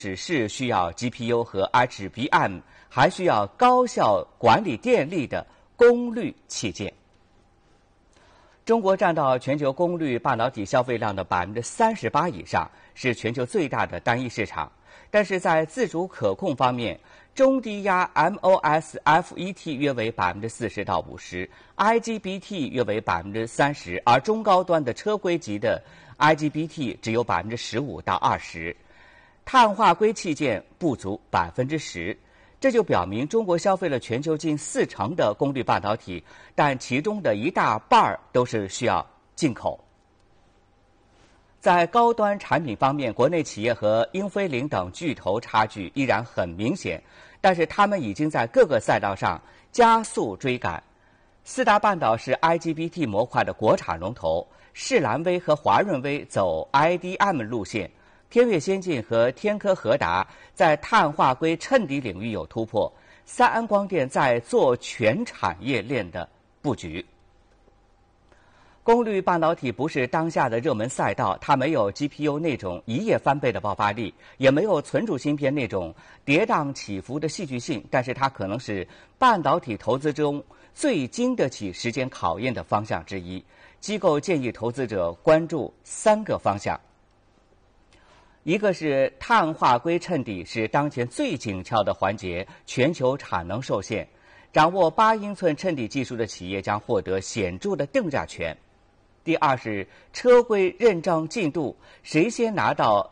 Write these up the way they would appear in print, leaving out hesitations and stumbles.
只是需要 GPU 和 HBM， 还需要高效管理电力的功率器件。中国占到全球功率半导体消费量的38%以上，是全球最大的单一市场。但是在自主可控方面，中低压 MOSFET 约为40%到50%，IGBT 约为30%，而中高端的车规级的 IGBT 只有15%到20%，碳化硅器件不足10%。这就表明中国消费了全球近40%的功率半导体，但其中的一大半都是需要进口。在高端产品方面，国内企业和英飞凌等巨头差距依然很明显，但是他们已经在各个赛道上加速追赶。四大半岛是 IGBT 模块的国产龙头，世兰微和华润微走 IDM 路线，天越先进和天科和达在碳化硅衬底领域有突破，三安光电在做全产业链的布局。功率半导体不是当下的热门赛道，它没有 GPU 那种一夜翻倍的爆发力，也没有存储芯片那种跌宕起伏的戏剧性，但是它可能是半导体投资中最经得起时间考验的方向之一。机构建议投资者关注3个方向。一个是碳化硅衬底是当前最紧俏的环节，全球产能受限，掌握8英寸衬底技术的企业将获得显著的定价权。第二是车规认证进度，谁先拿到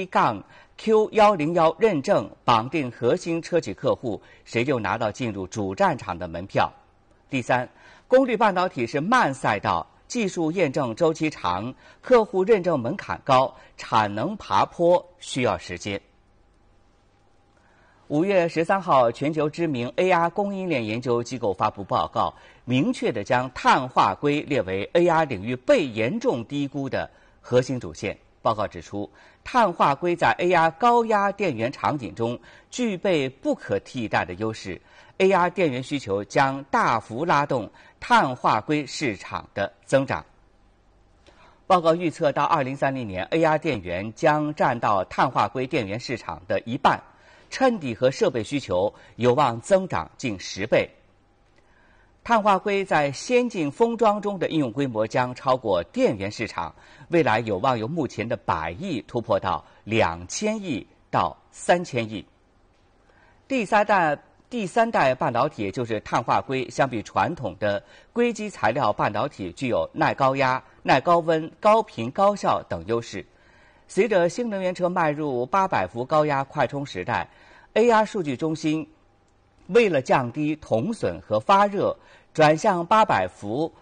AEC-Q101 认证，绑定核心车企客户，谁就拿到进入主战场的门票。第三，功率半导体是慢赛道，技术验证周期长，客户认证门槛高，产能爬坡需要时间。5月13号，全球知名 AR 供应链研究机构发布报告，明确地将碳化硅列为 AR 领域被严重低估的核心主线。报告指出，碳化硅在 AR 高压电源场景中具备不可替代的优势， AR 电源需求将大幅拉动碳化硅市场的增长。报告预测到2030年 ，AR 电源将占到碳化硅电源市场的一半，衬底和设备需求有望增长近10倍。碳化硅在先进封装中的应用规模将超过电源市场，未来有望由目前的100亿突破到2000亿到3000亿。第三代半导体，也就是碳化硅，相比传统的硅基材料半导体，具有耐高压、耐高温、高频、高效等优势。随着新能源车迈入800伏高压快充时代， AR 数据中心为了降低铜损和发热，转向800伏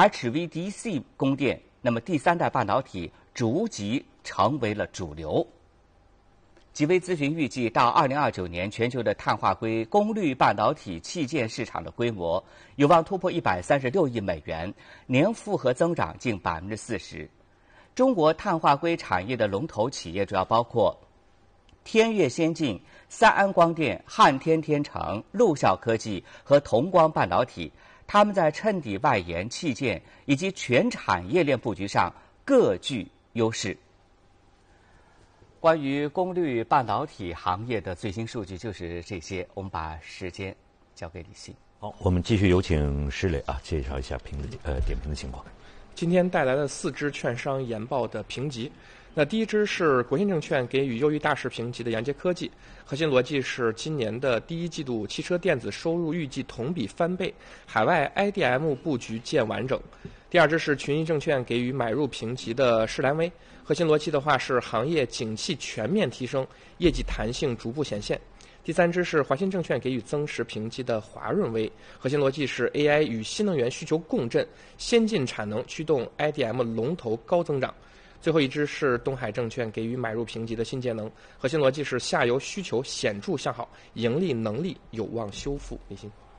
HVDC 供电，那么第三代半导体逐级成为了主流。极微咨询预计，到2029年，全球的碳化硅功率半导体器件市场的规模有望突破136亿美元，年复合增长近40%。中国碳化硅产业的龙头企业主要包括天越先进、三安光电、汉天天成、陆效科技和同光半导体，他们在衬底外延器件以及全产业链布局上各具优势。关于功率半导体行业的最新数据就是这些，我们把时间交给李欣。 好，我们继续有请施磊介绍一下点评的情况。 今天带来了4只券商研报的评级。那第一支是国信证券给予优于大势评级的阳捷科技，核心逻辑是今年的第一季度汽车电子收入预计同比翻倍，海外 IDM 布局见完整。第二支是群益证券给予买入评级的世兰微，核心逻辑的话是行业景气全面提升，业绩弹性逐步显现。第三支是华信证券给予增持评级的华润微，核心逻辑是 AI 与新能源需求共振，先进产能驱动 IDM 龙头高增长。最后一支是东海证券给予买入评级的新节能，核心逻辑是下游需求显著向好，盈利能力有望修复。李欣。